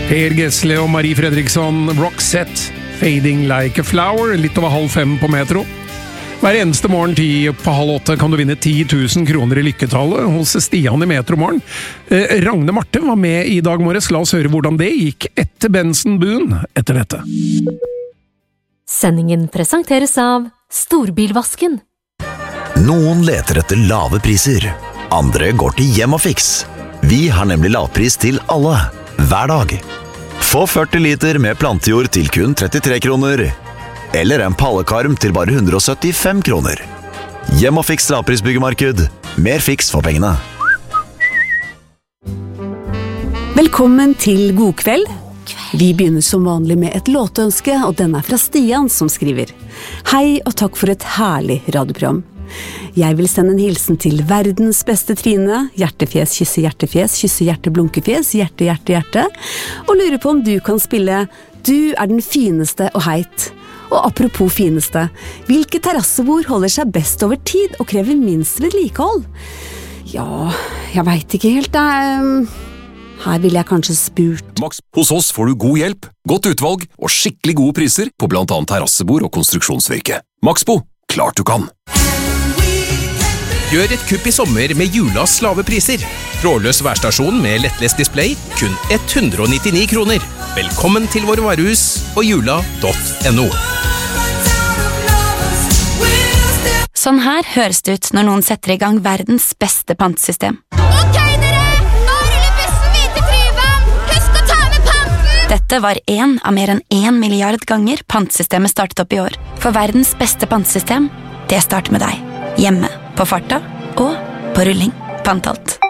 Per Gessle og Marie Fredriksson, Roxette, Fading Like a Flower, litt over 5:30 på Metro. Hver eneste morgen 7:30 kan du vinne 10 000 kroner i lykketallet hos Stian i Metromorgen. Ragne Marte var med i dag morges. La oss høre hvordan det gikk etter Benson-buen etter dette. Sendingen presenteres av Storbilvasken. Noen leter etter lave priser. Andre går til Hjem og Fiks. Vi har nemlig lavpris til alle, hver dag. Få 40 liter med plantejord til kun 33 kroner. Eller en pallekarm til bare 175 kroner. Hjem og Fiks lavprisbyggemarked. Mer fiks for pengene. Velkommen til God kveld. Vi begynner som vanlig med et låtønske, og den er fra Stian som skriver. Hei og takk for et herlig radioprogram. Jeg vil sende en hilsen til verdens beste Trine, hjertefjes, hjertefjes, hjerte, blunkefjes, hjerte, hjerte, hjerte, og lurer på om du kan spille Du er den fineste og heit. Og apropos fineste, hvilke terrassebord holder seg best over tid og krever minst vedlikehold? Ja, jeg vet ikke helt, her vil jeg kanskje spurt. Max, hos oss får du god hjelp, godt utvalg og skikkelig gode priser på blant annet terrassebord og konstruksjonsvirke. Maxbo, klart du kan! Gjør et kupp i sommer med Julas lave priser. Trådløs værstasjon med lettlest display, kun 199 kroner. Velkommen til våre varehus og jula.no. Sånn her høres det ut når noen setter i gang verdens beste pantesystem. Ok dere, nå ruller bussen videre til Tryvann. Husk å ta med panten! Dette var en av mer enn 1 milliard ganger pantesystemet startet opp i år. For verdens beste pantesystem, det starter med deg. Hjemme, på farta og på rulling. Pantalt.